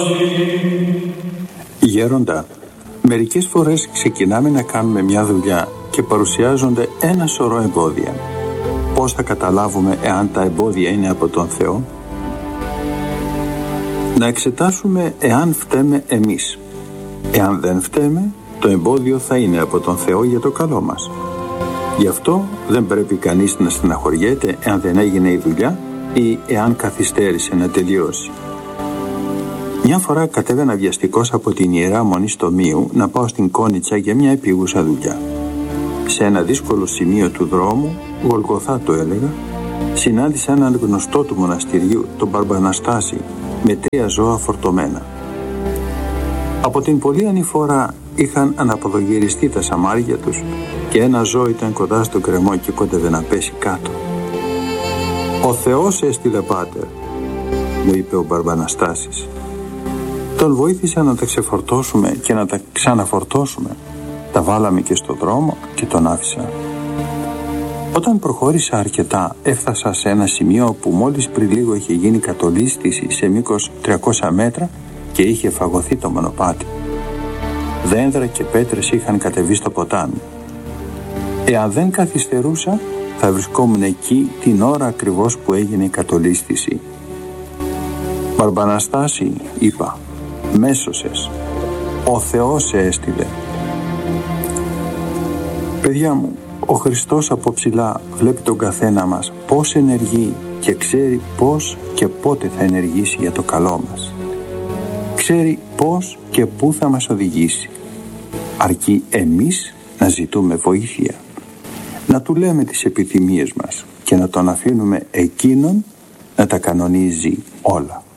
Γέροντα, μερικές φορές ξεκινάμε να κάνουμε μια δουλειά και παρουσιάζονται ένα σωρό εμπόδια. Πώς θα καταλάβουμε εάν τα εμπόδια είναι από τον Θεό? Να εξετάσουμε εάν φταίμε εμείς. Εάν δεν φταίμε, το εμπόδιο θα είναι από τον Θεό για το καλό μας. Γι' αυτό δεν πρέπει κανείς να στεναχωριέται εάν δεν έγινε η δουλειά ή εάν καθυστέρησε να τελειώσει. Μια φορά κατέβαινα βιαστικός από την Ιερά Μονή στο Μίου να πάω στην Κόνιτσα για μια επίγουσα δουλειά. Σε ένα δύσκολο σημείο του δρόμου, Γολγοθά το έλεγα, συνάντησα έναν γνωστό του μοναστηριού, τον Μπαρμπαναστάση, με 3 ζώα φορτωμένα. Από την πολλή ανηφορά είχαν αναποδογυριστεί τα σαμάρια τους και ένα ζώο ήταν κοντά στον κρεμό και κόντευε να πέσει κάτω. «Ο Θεός έστειλε, πάτερ», μου είπε ο Μπαρμπαναστάσης. Τον βοήθησα να τα ξεφορτώσουμε και να τα ξαναφορτώσουμε. Τα βάλαμε και στο δρόμο και τον άφησα. Όταν προχώρησα αρκετά, έφτασα σε ένα σημείο που μόλις πριν λίγο είχε γίνει κατολίσθηση σε μήκος 300 μέτρα και είχε φαγωθεί το μονοπάτι. Δένδρα και πέτρες είχαν κατεβεί στο ποτάμι. Εάν δεν καθυστερούσα, θα βρισκόμουν εκεί την ώρα ακριβώς που έγινε η κατολίσθηση. «Μπαρμπαναστάση», είπα, «μ' έσωσες. Ο Θεός σε έστειλε». Παιδιά μου, ο Χριστός από ψηλά βλέπει τον καθένα μας πώς ενεργεί και ξέρει πώς και πότε θα ενεργήσει για το καλό μας. Ξέρει πώς και πού θα μας οδηγήσει. Αρκεί εμείς να ζητούμε βοήθεια, να του λέμε τις επιθυμίες μας και να τον αφήνουμε εκείνον να τα κανονίζει όλα.